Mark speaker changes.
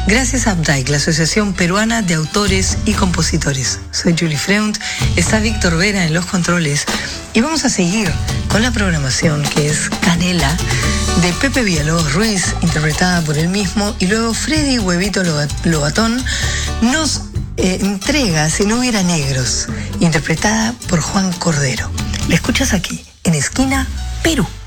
Speaker 1: gracias a APDAIC, la Asociación Peruana de Autores y Compositores. Soy Julie Freund, está Víctor Vera en los controles y vamos a seguir con la programación que es Canela de Pepe Villalobos Ruiz, interpretada por él mismo, y luego Freddy Huevito Lobatón nos entrega Si no hubiera negros, interpretada por Juan Cordero. La escuchas aquí, en Esquina Perú.